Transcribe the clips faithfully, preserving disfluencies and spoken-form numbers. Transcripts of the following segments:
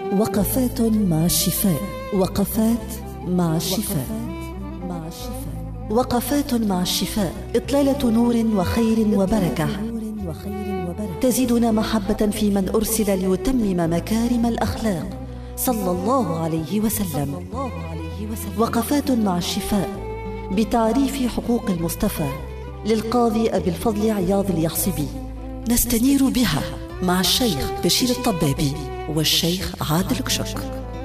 وقفات مع الشفاء. وقفات مع الشفاء. وقفات مع الشفاء، إطلالة نور وخير وبركة تزيدنا محبة في من أرسل ليتمم مكارم الأخلاق صلى الله عليه وسلم. وقفات مع الشفاء بتعريف حقوق المصطفى للقاضي أبي الفضل عياض اليحصبي، نستنير بها مع الشيخ بشير الطبابي والشيخ عادل كشك.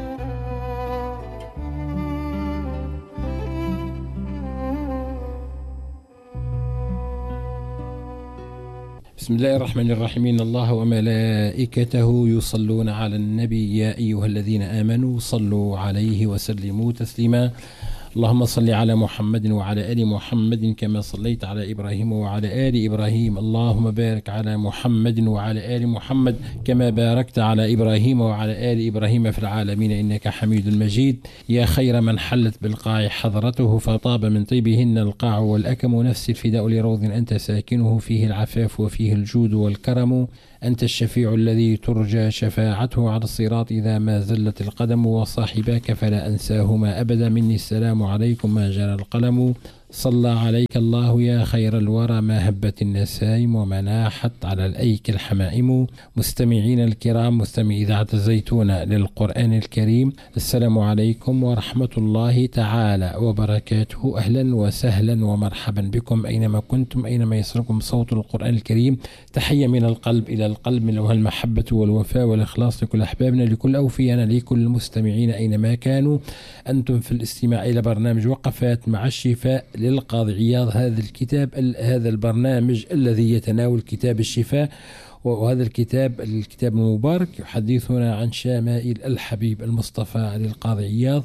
بسم الله الرحمن الرحيم. إن الله وملائكته يصلون على النبي يا أيها الذين آمنوا صلوا عليه وسلموا تسليما. اللهم صل على محمد وعلى آل محمد كما صليت على إبراهيم وعلى آل إبراهيم. اللهم بارك على محمد وعلى آل محمد كما باركت على إبراهيم وعلى آل إبراهيم في العالمين إنك حميد مجيد. يا خير من حلت بالقاع حضرته فطاب من طيبهن القاع والأكم. نفسي الفداء لروض أنت ساكنه فيه العفاف وفيه الجود والكرم. أنت الشفيع الذي ترجى شفاعته على الصراط إذا ما زلت القدم. وصاحباك فلا أنساهما أبدا مني السلام عليكم ما جرى القلم. صلى عليك الله يا خير الورى ما هبت النسائم وما ناحت على الأيك الحمائم. مستمعين الكرام، مستمعي إذاعة الزيتون للقرآن الكريم، السلام عليكم ورحمة الله تعالى وبركاته. أهلا وسهلا ومرحبا بكم أينما كنتم، أينما يسركم صوت القرآن الكريم. تحية من القلب إلى القلب، من له المحبة والوفاء والإخلاص لكل أحبابنا، لكل أوفيانا، لكل المستمعين أينما كانوا. أنتم في الاستماع إلى برنامج وقفات مع الشفاء للقاضي عياض. هذا الكتاب هذا البرنامج الذي يتناول كتاب الشفاء، وهذا الكتاب الكتاب المبارك يحدثنا عن شمائل الحبيب المصطفى للقاضي عياض.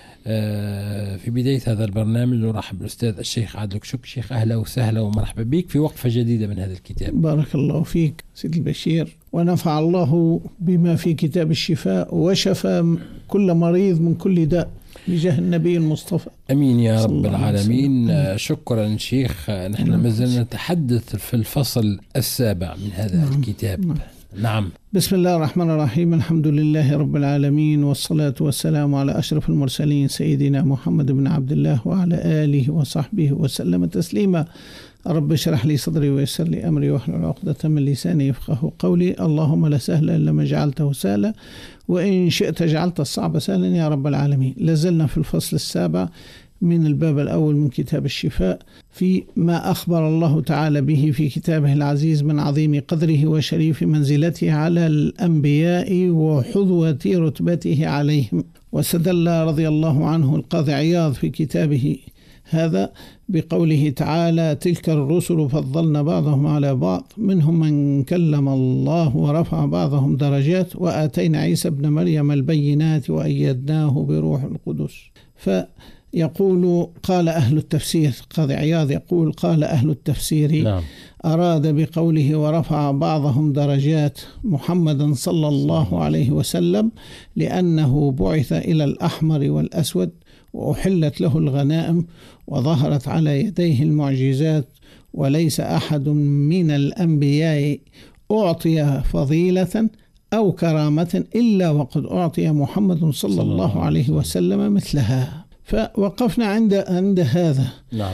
في بداية هذا البرنامج نرحب بالأستاذ الشيخ عادل كشك. شيخ أهلا وسهلا ومرحبا بك في وقفة جديدة من هذا الكتاب. بارك الله فيك سيد البشير، ونفع الله بما في كتاب الشفاء وشفى كل مريض من كل داء بجاه النبي المصطفى. أمين يا رب العالمين. شكرا شيخ. نحن ما زلنا نتحدث في الفصل السابع من هذا نعم. الكتاب نعم. نعم. بسم الله الرحمن الرحيم. الحمد لله رب العالمين، والصلاة والسلام على أشرف المرسلين سيدنا محمد بن عبد الله وعلى آله وصحبه وسلم تسليما. رب اشرح لي صدري ويسر لي أمري واحلل عقدة من لساني يفقهوا قولي. اللهم لا سهل إلا ما جعلته سهلا وإن شئت جعلت الصعب سهلا يا رب العالمين. لازلنا في الفصل السابع من الباب الأول من كتاب الشفاء، في ما أخبر الله تعالى به في كتابه العزيز من عظيم قدره وشريف منزلته على الأنبياء وحظوة رتبته عليهم. واستدل رضي الله عنه القاضي عياض في كتابه هذا بقوله تعالى: تلك الرسل فضلنا بعضهم على بعض منهم من كلم الله ورفع بعضهم درجات وآتينا عيسى ابن مريم البينات وأيدناه بروح القدس. فيقول قال أهل التفسير، قاضي عياض يقول قال أهل التفسير نعم. أراد بقوله ورفع بعضهم درجات محمدا صلى الله عليه وسلم لأنه بعث إلى الأحمر والأسود وأحلت له الغنائم وظهرت على يديه المعجزات، وليس أحد من الأنبياء أعطي فضيلة أو كرامة إلا وقد أعطي محمد صلى, صلى الله عليه وسلم مثلها. فوقفنا عند عند هذا نعم.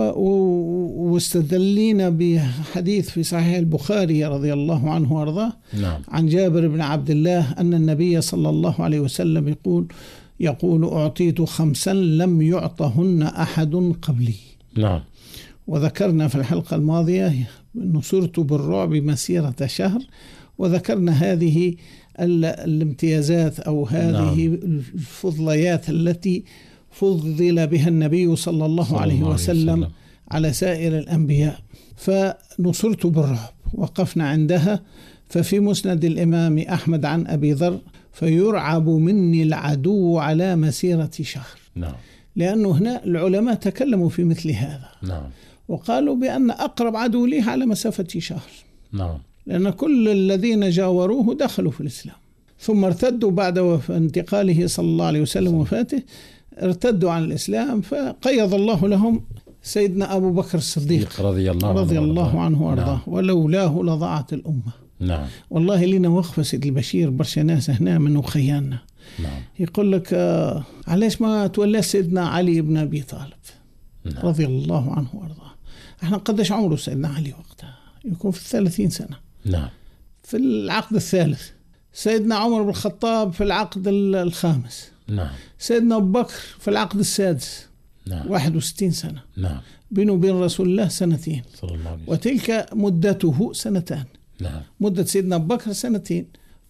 واستدلينا بحديث في صحيح البخاري رضي الله عنه وارضاه نعم. عن جابر بن عبد الله أن النبي صلى الله عليه وسلم يقول يقول أعطيت خمسا لم يعطهن أحد قبلي نعم. وذكرنا في الحلقة الماضية نصرت بالرعب مسيرة شهر، وذكرنا هذه الامتيازات أو هذه نعم. الفضليات التي فضل بها النبي صلى الله صلى عليه وسلم وسلم على سائر الأنبياء. فنصرت بالرعب وقفنا عندها. ففي مسند الإمام أحمد عن أبي ذر: فيرعب مني العدو على مسيرة شهر. نعم. لأنه هنا العلماء تكلموا في مثل هذا نعم. وقالوا بأن أقرب عدو ليه على مسافة شهر. نعم. لأن كل الذين جاوروه دخلوا في الإسلام ثم ارتدوا بعد انتقاله صلى الله عليه وسلم وفاته، ارتدوا عن الإسلام فقيض الله لهم سيدنا أبو بكر الصديق رضي الله, رضي الله عنه وارضاه. نعم. ولولاه لضاعت الأمة. نعم. والله لنا وقفة سيد البشير برشا ناس هنا من وخياننا. نعم. يقول لك آه علاش ما تولى سيدنا علي بن أبي طالب. نعم. رضي الله عنه وارضاه. احنا قداش عمره سيدنا علي وقتها؟ يكون في الثلاثين سنة. نعم. في العقد الثالث. سيدنا عمر بن الخطاب في العقد الخامس. نعم. سيدنا أبو بكر في العقد السادس. نعم. واحد وستين سنة. نعم. بينه وبين رسول الله سنتين. صلى الله عليه وسلم. وتلك مدته سنتان. نعم. مدة سيدنا أبو بكر سنتين.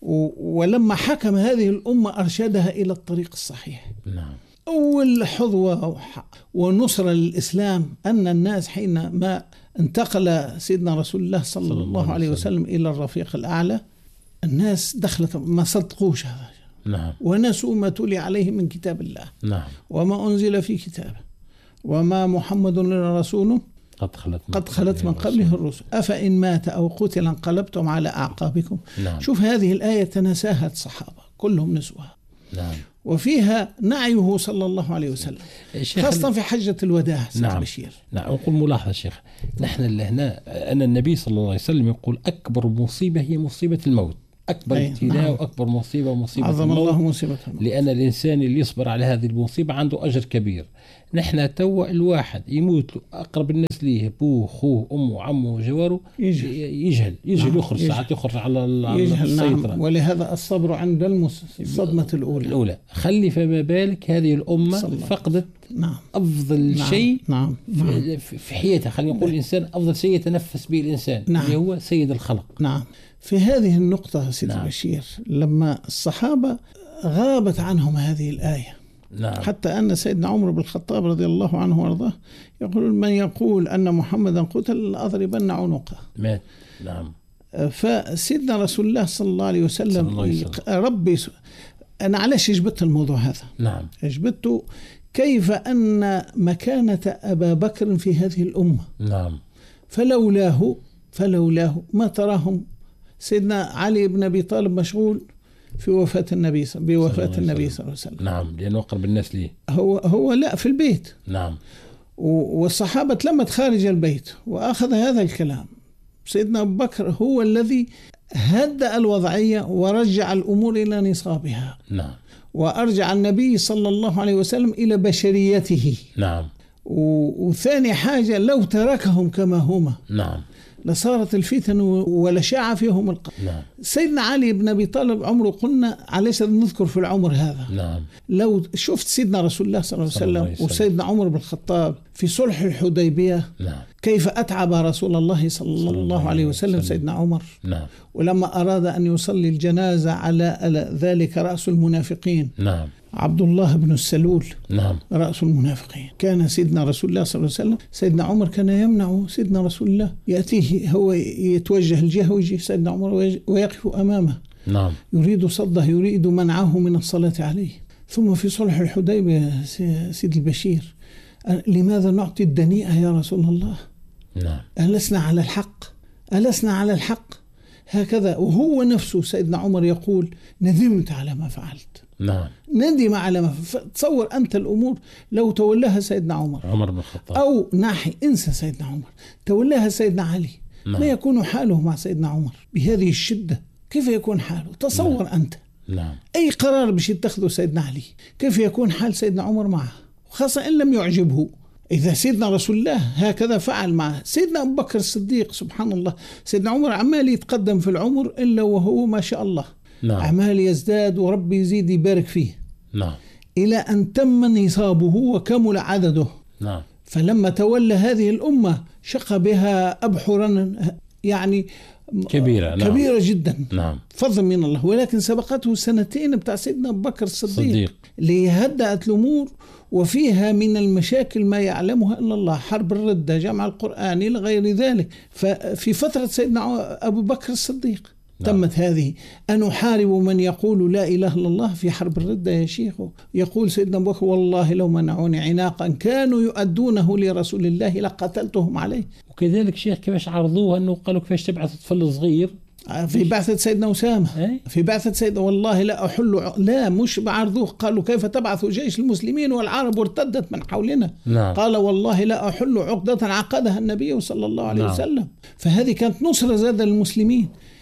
ولما حكم هذه الأمة أرشدها إلى الطريق الصحيح. نعم. أول حظوة ونصرة للإسلام أن الناس حينما انتقل سيدنا رسول الله صلى, صلى الله عليه وسلم. وسلم إلى الرفيق الأعلى الناس دخلت ما صدقوش هذا. نعم. ونسوا ما تلي عليه من كتاب الله. نعم. وما أنزل في كتابه وما محمد إلا رسول قد خلت من, قد خلت من قبله الرسل أفإن مات أو قتل انقلبتم على أعقابكم. نعم. شوف هذه الآية تناساها الصحابة كلهم نسوها. نعم. وفيها نعيه صلى الله عليه وسلم خاصة في حجة الوداع. نعم. البشير. نعم. أقول ملاحظة شيخ، نحن اللي هنا أن النبي صلى الله عليه وسلم يقول أكبر مصيبة هي مصيبة الموت. أكبر ابتلاء. نعم. وأكبر مصيبة مصيبة عظم الموت. الله مصيبة الموت. لأن الإنسان اللي يصبر على هذه المصيبة عنده أجر كبير. نحن توا الواحد يموت له أقرب الناس ليه أبوه خوه أمه عمه جواره يجهل يجهل, يجهل. نعم. يخرج ساعات يخرج على السيطرة. نعم. ولهذا الصبر عند الصدمة الأولى. الأولى خلي فما بالك هذه الأمة فقدت. نعم. أفضل نعم. شيء. نعم. في, في حياتها. خلينا نقول الإنسان أفضل شيء يتنفس به الإنسان. نعم. اللي هو سيد الخلق. نعم. في هذه النقطة سيد نعم. البشير لما الصحابة غابت عنهم هذه الآية. نعم. حتى أن سيدنا عمر بن الخطاب رضي الله عنه وارضاه يقول من يقول أن محمدا قتل أضربن عنقه. مات. نعم. فسيدنا رسول الله صلى الله عليه وسلم, الله عليه وسلم. ربي أنا علاش جبت الموضوع هذا؟ نعم. جبته كيف أن مكانة أبا بكر في هذه الأمة. نعم. فلولاه فلولاه ما تراهم سيدنا علي بن أبي طالب مشغول في وفاة النبي بوفاة النبي صلى الله عليه وسلم. نعم. لأنه أقرب الناس ليه. هو هو لا في البيت. نعم. والصحابة تلمت خارج البيت وأخذ هذا الكلام. سيدنا أبو بكر هو الذي هدأ الوضعية ورجع الأمور إلى نصابها. نعم. وأرجع النبي صلى الله عليه وسلم إلى بشريته. نعم. وثاني حاجة لو تركهم كما هما. نعم. لصارت الفتن ولشاع فيهم القتل. نعم. سيدنا علي بن أبي طالب عمره قلنا عليش نذكر في العمر هذا. نعم. لو شفت سيدنا رسول الله صلى الله عليه وسلم وسيدنا عمر بن الخطاب في صلح الحديبية. نعم. كيف أتعب رسول الله صلى, صلى الله عليه وسلم, وسلم سيدنا عمر. نعم. ولما أراد أن يصلي الجنازة على ذلك رأس المنافقين. نعم. عبد الله بن السلول. نعم. رأس المنافقين. كان سيدنا رسول الله صلى الله عليه وسلم سيدنا عمر كان يمنع سيدنا رسول الله يأتيه هو يتوجه الجهة ويجي سيدنا عمر ويقف أمامه. نعم. يريد صده يريد منعه من الصلاة عليه. ثم في صلح الحديبية سيد البشير لماذا نعطي الدنيئة يا رسول الله؟ نعم. ألسنا على الحق ألسنا على الحق هكذا. وهو نفسه سيدنا عمر يقول ندمت على ما فعلت. نعم. ندم على ما فعلت. تصور أنت الأمور لو تولاها سيدنا عمر عمر بن الخطاب أو ناحي انسى سيدنا عمر تولاها سيدنا علي. نعم. ما يكون حاله مع سيدنا عمر بهذه الشدة؟ كيف يكون حاله؟ تصور. نعم. أنت نعم. أي قرار باش يتخذه سيدنا علي كيف يكون حال سيدنا عمر معه، خاصة إن لم يعجبه. إذا سيدنا رسول الله هكذا فعل معه سيدنا أبو بكر الصديق سبحان الله. سيدنا عمر عمال يتقدم في العمر إلا وهو ما شاء الله. نعم. عمال يزداد وربي يزيد يبارك فيه. نعم. إلى أن تم نصابه وكمل عدده. نعم. فلما تولى هذه الأمة شق بها أبحرا يعني كبيرة. نعم. كبيرة جدا. نعم. فضل من الله. ولكن سبقته سنتين بتاع سيدنا أبو بكر الصديق, الصديق. اللي هدأت الأمور وفيها من المشاكل ما يعلمها إلا الله، حرب الردة، جمع القرآن إلى غير ذلك. ففي فترة سيدنا أبو بكر الصديق نعم. تمت هذه. أن أحارب من يقول لا إله إلا الله في حرب الردة يا شيخ. يقول سيدنا أبو بكر والله لو منعوني عناقا كانوا يؤدونه لرسول الله لقتلتهم عليه. وكذلك شيخ كيفاش عرضوها أنه قالوا كيفاش تبعث طفل صغير في بعثة سيدنا أسامة. أي؟ في بعثة سيدنا والله لا أحل لا مش بعرضوه. قالوا كيف تبعث جيش المسلمين والعرب ارتدت من حولنا. نعم. قال والله لا أحل عقدة عقدها النبي صلى الله عليه نعم. وسلم. فهذه كانت نصرة زادة للمسلمين.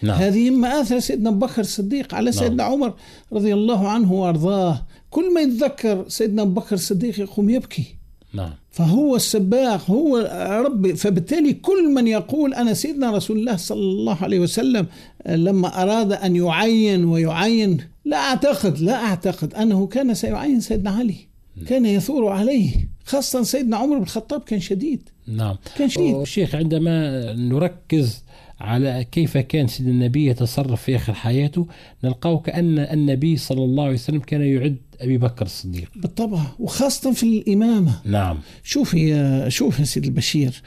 نعم. هذه مآثر سيدنا أبو بكر الصديق على سيدنا نعم. عمر رضي الله عنه وأرضاه. كل ما يتذكر سيدنا أبو بكر الصديق يقوم يبكي. نعم. فهو السباق، هو ربي. فبالتالي كل من يقول أنا سيدنا رسول الله صلى الله عليه وسلم لما أراد أن يعين ويعين، لا أعتقد لا أعتقد أنه كان سيعين سيدنا علي، كان يثور عليه، خاصة سيدنا عمر بن الخطاب كان شديد. نعم. كان شديد. شيخ، عندما نركز على كيف كان سيدنا النبي يتصرف في آخر حياته، نلقاه كأن النبي صلى الله عليه وسلم كان يعد أبي بكر الصديق بالطبع، وخاصة في الإمامة. نعم. شوف يا شوف يا سيد البشير،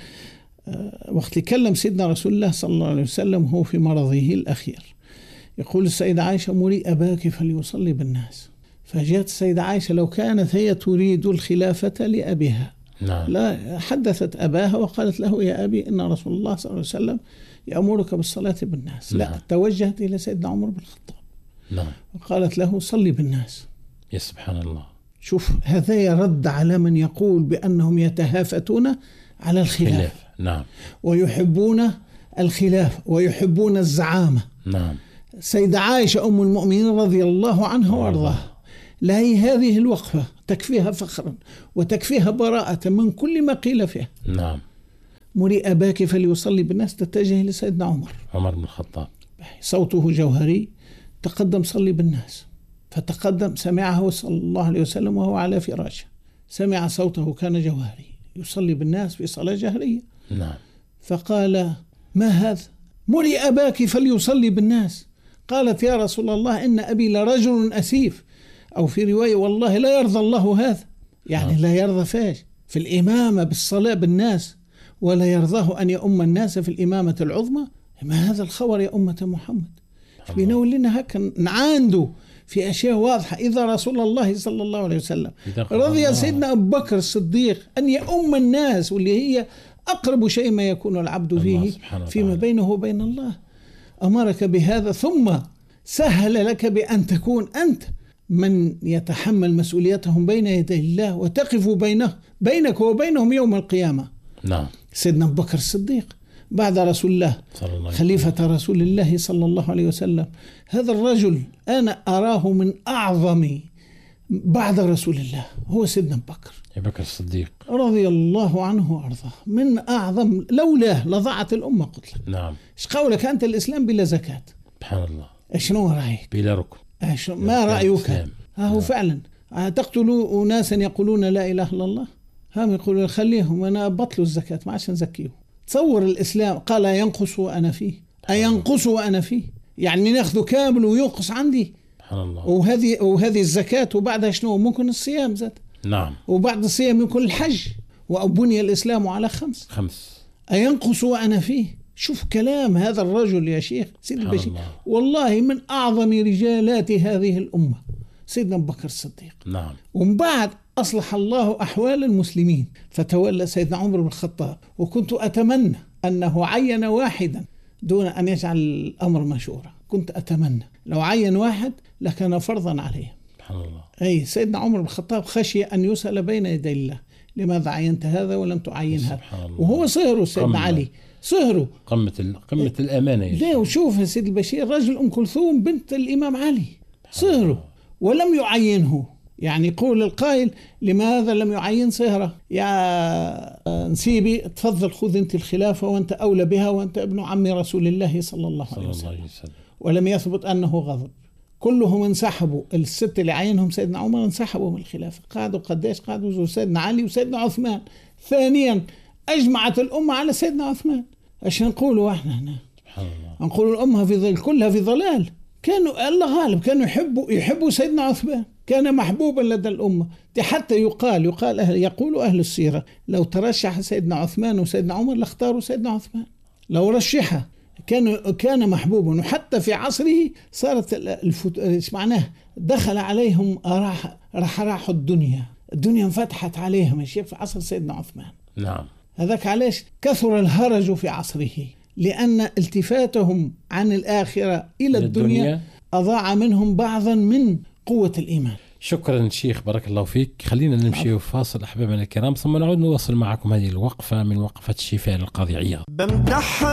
وقت يكلم سيدنا رسول الله صلى الله عليه وسلم هو في مرضه الأخير، يقول السيدة عائشة مري أباك فليصلي بالناس. فجاءت السيدة عائشة لو كانت هي تريد الخلافة لأبيها نعم. لا حدثت أباها وقالت له يا أبي إن رسول الله صلى الله عليه وسلم يأمرك بالصلاة بالناس. نعم. لا، توجهت إلى سيدنا عمر بن الخطاب نعم. وقالت له صلي بالناس. يا سبحان الله. شوف، هذا يرد على من يقول بأنهم يتهافتون على الخلاف. نعم. ويحبون الخلاف ويحبون الزعامة. نعم. سيدة عائشة أم المؤمنين رضي الله عنها وأرضاها، لا هي هذه الوقفة تكفيها فخرا وتكفيها براءة من كل ما قيل فيها. نعم. مري أباك فليصلي بالناس، تتجه لسيدنا عمر عمر بن الخطاب، صوته جوهري، تقدم صلي بالناس. فتقدم، سمعه صلى الله عليه وسلم وهو على فراشه، سمع صوته كان جوهري يصلي بالناس في صلاة جهرية. نعم. فقال ما هذا؟ مري أباك فليصلي بالناس. قالت يا رسول الله إن أبي لرجل أسيف، أو في رواية والله لا يرضى الله هذا، يعني نعم. لا يرضى فاش في الإمامة بالصلاة بالناس، ولا يرضاه أن يؤم الناس في الإمامة العظمى. ما هذا الخبر يا أمة محمد؟ بينول لنا هكا نعاندوا في أشياء واضحة. إذا رسول الله صلى الله عليه وسلم رضي سيدنا أبو بكر الصديق أن يؤم الناس، واللي هي أقرب شيء ما يكون العبد فيه فيما بينه وبين الله، أمرك بهذا، ثم سهل لك بأن تكون أنت من يتحمل مسؤوليتهم بين يدي الله وتقف بينه بينك وبينهم يوم القيامة. نعم. سيدنا أبو بكر الصديق بعد رسول الله خليفة رسول الله صلى الله عليه وسلم، هذا الرجل أنا أراه من أعظم بعد رسول الله هو سيدنا أبو بكر أبو بكر الصديق رضي الله عنه وأرضاه، من أعظم، لولاه لضاعت الأمة قلت لك. نعم. إيش قولك أنت الإسلام بلا زكاة؟ سبحان الله. شنو رأيك؟ بلا ركن. ما رأيك؟ ها هو فعلا تقتلوا ناسا يقولون لا إله إلا الله، هم يقولون خليهم أنا بطلوا الزكاة ما عشان نزكيهم. تصور الإسلام قال ينقص وأنا فيه، أينقص وأنا فيه، يعني ناخذه كامل وينقص عندي. سبحان الله. وهذه وهذه الزكاة، وبعدها شنو؟ ممكن الصيام زاد. نعم. وبعد الصيام يكون الحج، وبني الإسلام على خمس. خمس. أينقص وأنا فيه. شوف كلام هذا الرجل يا شيخ سيد البشير، والله من أعظم رجالات هذه الأمة سيدنا أبو بكر الصديق. نعم. ومن بعد أصلح الله أحوال المسلمين فتولى سيدنا عمر بن الخطاب، وكنت أتمنى أنه عين واحدا دون أن يجعل الأمر مشورة. كنت أتمنى لو عين واحد لكان فرضا عليه. سبحان الله. أي سيدنا عمر بن الخطاب خشي أن يسأل بين يدي الله لماذا عينت هذا ولم تعين هذا، وهو صهره سيدنا علي، صهره قمة ال... قمة الأمانة. ليه؟ وشوف يا سيد البشير، رجل أم كلثوم بنت الإمام علي صهره ولم يعينه. يعني يقول القائل لماذا لم يعين صهره؟ يا نسيبي تفضل خذ أنت الخلافة وأنت أولى بها وأنت ابن عم رسول الله صلى الله عليه وسلم. ولم يثبت أنه غضب. كلهم انسحبوا، الست اللي عينهم سيدنا عمر انسحبوا من الخلافة، قعدوا قداش قعدوا سيدنا علي وسيدنا عثمان. ثانيا أجمعت الأمة على سيدنا عثمان. عشان نقولوا احنا هنا نقول الأمة في ظل كلها في ضلال. كانوا الله غالب كانوا يحبوا يحبوا سيدنا عثمان، كان محبوبا لدى الأمة. حتى يقال يقال أهل يقول أهل السيرة لو ترشح سيدنا عثمان وسيدنا عمر لاختاروا سيدنا عثمان، لو رشحه كان كان محبوبا. وحتى في عصره صارت الفت... ايش معناه دخل عليهم راح راح راحوا الدنيا الدنيا انفتحت عليهم يا شيخ في عصر سيدنا عثمان. نعم. هذاك علاش كثر الهرج في عصره، لأن التفاتهم عن الآخرة إلى الدنيا, الدنيا أضاع منهم بعضا من قوة الإيمان. شكرا شيخ، بارك الله فيك. خلينا نمشي فاصل أحبابنا الكرام، ثم نعود نواصل معكم هذه الوقفة من وقفة الشفاء للقاضي عياض.